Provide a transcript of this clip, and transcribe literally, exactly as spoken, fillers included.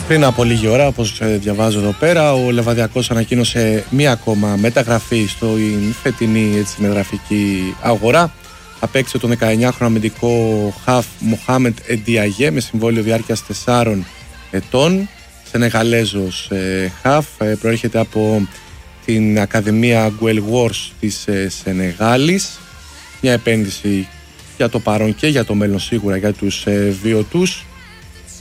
Πριν από λίγη ώρα, όπως διαβάζω εδώ πέρα, ο Λεβαδιακός ανακοίνωσε μία ακόμα μεταγραφή στο φετινή έτσι, μεταγραφική αγορά. Απέκτησε τον δεκαεννιάχρονο αμυντικό χαφ Μοχάμεντ Εντιαγέ με συμβόλαιο διάρκειας τεσσάρων ετών. Σενεγαλέζος ε, χαφ, ε, προέρχεται από την Ακαδημία Γκουέλ Γουόρς της ε, Σενεγάλης. Μια επένδυση για το παρόν και για το μέλλον σίγουρα για τους ε, βιωτούς.